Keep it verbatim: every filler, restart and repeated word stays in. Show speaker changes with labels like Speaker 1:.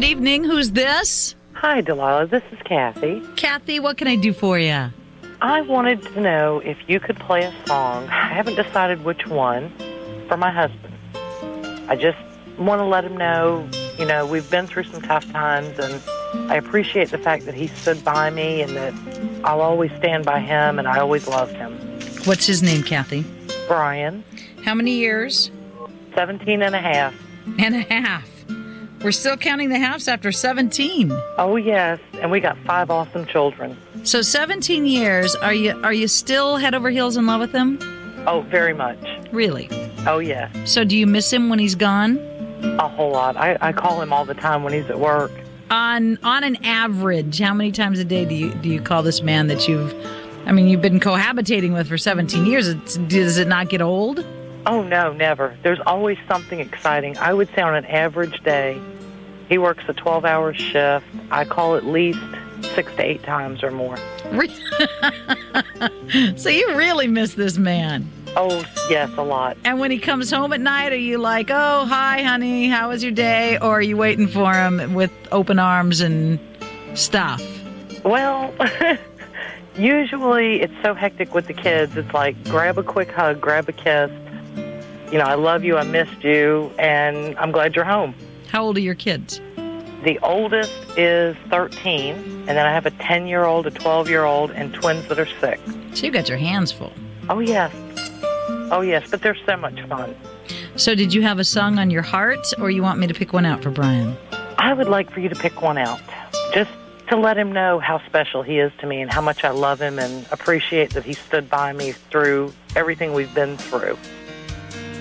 Speaker 1: Good evening. Who's this?
Speaker 2: Hi, Delilah. This is Kathy.
Speaker 1: Kathy, what can I do for you?
Speaker 2: I wanted to know if you could play a song. I haven't decided which one for my husband. I just want to let him know, you know, we've been through some tough times, and I appreciate the fact that he stood by me and that I'll always stand by him, and I always loved him.
Speaker 1: What's his name, Kathy?
Speaker 2: Brian.
Speaker 1: How many years?
Speaker 2: Seventeen and a half.
Speaker 1: And a half. We're still counting the halves after seventeen.
Speaker 2: Oh, yes, and we got five awesome children.
Speaker 1: So seventeen years, are you are you still head over heels in love with him?
Speaker 2: Oh, very much.
Speaker 1: Really?
Speaker 2: Oh, yes.
Speaker 1: So do you miss him when he's gone?
Speaker 2: A whole lot. I, I call him all the time when he's at work.
Speaker 1: On on an average, how many times a day do you do you call this man that you've, I mean, you've been cohabitating with for seventeen years? It's, does it not get old?
Speaker 2: Oh, no, never. There's always something exciting. I would say on an average day, he works a twelve-hour shift. I call at least six to eight times or more.
Speaker 1: So you really miss this man.
Speaker 2: Oh, yes, a lot.
Speaker 1: And when he comes home at night, are you like, oh, hi, honey, how was your day? Or are you waiting for him with open arms and stuff?
Speaker 2: Well, usually it's so hectic with the kids. It's like, grab a quick hug, grab a kiss. You know, I love you, I missed you, and I'm glad you're home.
Speaker 1: How old are your kids?
Speaker 2: The oldest is thirteen, and then I have a ten-year-old, a twelve-year-old, and twins that are six.
Speaker 1: So you got your hands full.
Speaker 2: Oh, yes. Oh, yes, but they're so much fun.
Speaker 1: So did you have a song on your heart, or you want me to pick one out for Brian?
Speaker 2: I would like for you to pick one out, just to let him know how special he is to me and how much I love him and appreciate that he stood by me through everything we've been through.